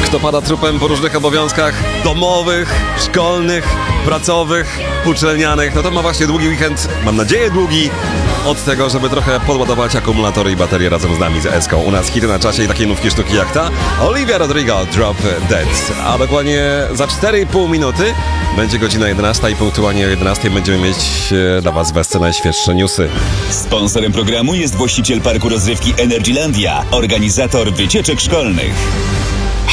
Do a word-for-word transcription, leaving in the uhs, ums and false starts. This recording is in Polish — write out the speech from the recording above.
kto pada trupem po różnych obowiązkach domowych, szkolnych, pracowych, uczelnianych, no to ma właśnie długi weekend, mam nadzieję długi, od tego, żeby trochę podładować akumulatory i baterie razem z nami, z Eską. U nas hity na czasie i takie nówki sztuki jak ta. Olivia Rodrigo, Drop Dead. A dokładnie za cztery i pół minuty będzie godzina jedenasta i punktualnie o jedenastej będziemy mieć dla Was w Esce najświeższe newsy. Sponsorem programu jest właściciel parku rozrywki Energylandia, organizator wycieczek szkolnych.